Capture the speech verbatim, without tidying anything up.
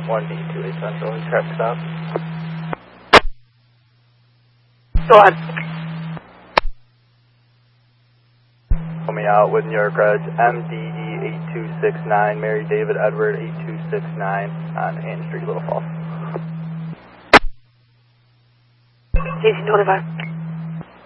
one D two eight Central, traffic stop. Go ahead. Coming out with New York Reds, M D E eight two six nine, Mary David Edward eight two six nine on Ann Street, Little Falls. J C twenty-five.